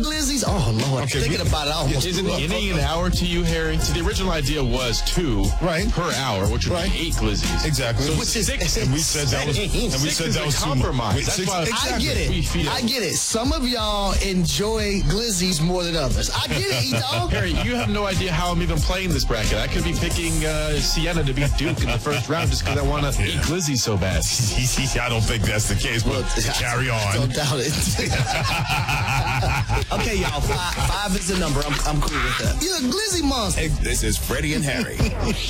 Glizzies? Oh, Lord. Okay, Thinking about it, I almost Isn't threw up. inning an hour to you, Harry? So the original idea was 2 per hour, which would be 8 Glizzies. Exactly. So Which is 6. And we said that was, a compromise. That's why I get it. I get it. Some of y'all enjoy Glizzies more than others. I get it, E-Dog. Harry, you have no idea how I'm even playing this bracket. I could be picking Sienna to beat Duke in the first round just because I want to eat Glizzy so bad. I don't think that's the case, but carry on. Don't doubt it. Okay, y'all. 5 is the number. I'm cool with that. You're a Glizzy monster. This is Freddie and Harry.